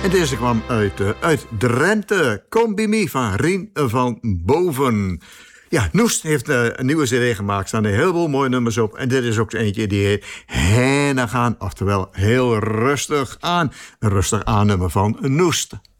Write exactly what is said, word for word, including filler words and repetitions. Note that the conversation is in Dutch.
En deze kwam uit, uh, uit Drenthe. Kom bij me van Rien van Boven. Ja, Noest heeft uh, een nieuwe cd gemaakt. Er staan een heleboel mooie nummers op. En dit is ook eentje die heet Heen gaan. Oftewel heel rustig aan. Een rustig aan nummer van Noest.